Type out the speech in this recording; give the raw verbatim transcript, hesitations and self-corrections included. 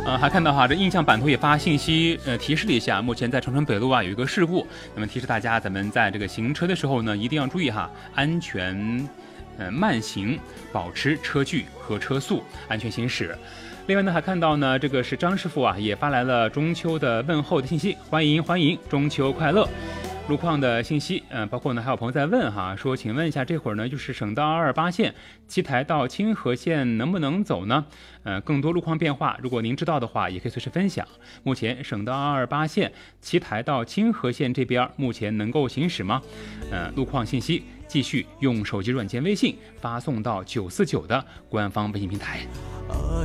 呃，还看到哈，这印象版图也发信息，呃，提示了一下，目前在长春北路啊有一个事故，那么提示大家，咱们在这个行车的时候呢，一定要注意哈，安全，呃，慢行，保持车距和车速，安全行驶。另外呢，还看到呢，这个是张师傅啊，也发来了中秋的问候的信息，欢迎欢迎，中秋快乐。路况的信息，呃，包括呢还有朋友在问哈，说请问一下，这会儿呢就是省道二二八线七台到清河线能不能走呢？呃，更多路况变化，如果您知道的话，也可以随时分享。目前省道二二八线七台到清河线这边目前能够行驶吗？呃，路况信息继续用手机软件微信发送到九四九的官方微信平台。